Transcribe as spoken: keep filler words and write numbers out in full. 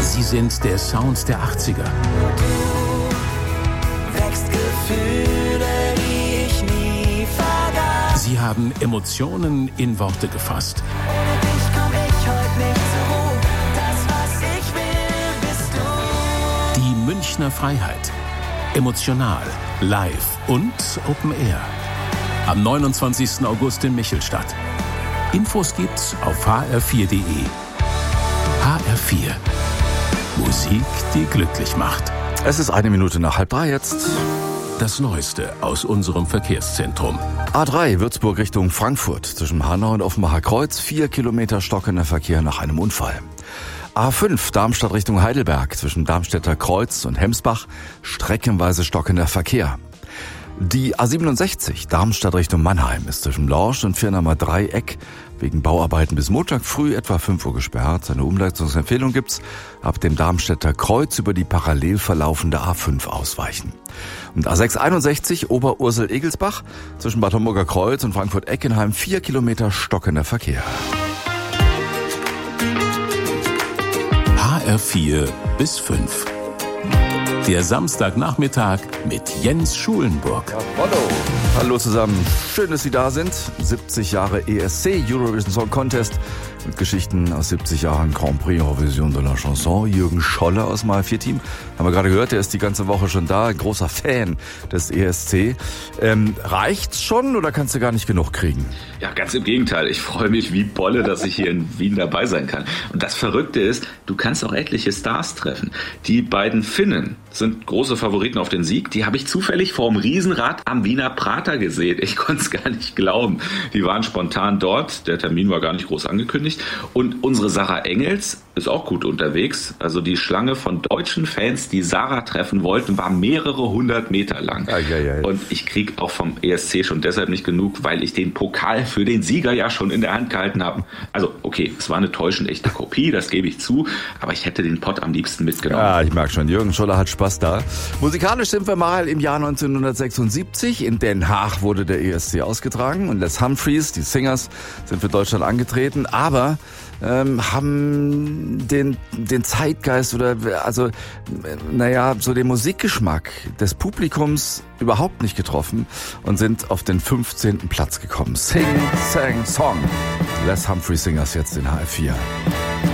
Sie sind der Sound der achtziger. Du wächst Gefühle, die ich nie vergaß. Sie haben Emotionen in Worte gefasst. Ohne dich komm ich heute nicht zur Ruhe. Das, was ich will, bist du. Die Münchner Freiheit. Emotional, live und Open Air. Am neunundzwanzigsten August in Michelstadt. Infos gibt's auf h r vier punkt d e. H R vier. Musik, die glücklich macht. Es ist eine Minute nach halb drei jetzt. Das Neueste aus unserem Verkehrszentrum. A drei, Würzburg Richtung Frankfurt. Zwischen Hanau und Offenbacher Kreuz. Vier Kilometer stockender Verkehr nach einem Unfall. A fünf, Darmstadt Richtung Heidelberg. Zwischen Darmstädter Kreuz und Hemsbach. Streckenweise stockender Verkehr. Die A siebenundsechzig, Darmstadt Richtung Mannheim, ist zwischen Lorsch und Firnamer Dreieck wegen Bauarbeiten bis Montag früh etwa fünf Uhr gesperrt. Eine Umleitungsempfehlung gibt's: ab dem Darmstädter Kreuz über die parallel verlaufende A fünf ausweichen. Und A sechshunderteinundsechzig, Oberursel-Egelsbach, zwischen Bad Homburger Kreuz und Frankfurt-Eckenheim, vier Kilometer stockender Verkehr. H R vier bis fünf. Der Samstagnachmittag mit Jens Schulenburg. Ja, hallo. Hallo zusammen. Schön, dass Sie da sind. siebzig Jahre E S C, Eurovision Song Contest, mit Geschichten aus siebzig Jahren Grand Prix Eurovision de la Chanson. Jürgen Scholler aus dem H R vier Team. Haben wir gerade gehört, der ist die ganze Woche schon da. Ein großer Fan des E S C. Ähm, reicht's schon oder kannst du gar nicht genug kriegen? Ja, ganz im Gegenteil. Ich freue mich wie Bolle, dass ich hier in Wien dabei sein kann. Und das Verrückte ist, du kannst auch etliche Stars treffen. Die beiden Finnen sind große Favoriten auf den Sieg. Die habe ich zufällig vorm Riesenrad am Wiener Prater gesehen. Ich konnte es gar nicht glauben. Die waren spontan dort. Der Termin war gar nicht groß angekündigt. Und unsere Sarah Engels ist auch gut unterwegs. Also die Schlange von deutschen Fans, die Sarah treffen wollten, war mehrere hundert Meter lang. Ei, ei, ei. Und ich kriege auch vom E S C schon deshalb nicht genug, weil ich den Pokal für den Sieger ja schon in der Hand gehalten habe. Also okay, es war eine täuschend echte Kopie, das gebe ich zu. Aber ich hätte den Pott am liebsten mitgenommen. Ja, ich merke schon, Jürgen Scholler hat Spaß da. Musikalisch sind wir mal im Jahr neunzehnhundertsechsundsiebzig. In Den Haag wurde der E S C ausgetragen und Les Humphreys, die Singers, sind für Deutschland angetreten, aber ähm, haben den, den Zeitgeist oder also naja, so den Musikgeschmack des Publikums überhaupt nicht getroffen und sind auf den fünfzehnten Platz gekommen. Sing, Sang, Song. Les Humphrey Singers jetzt in H R vier.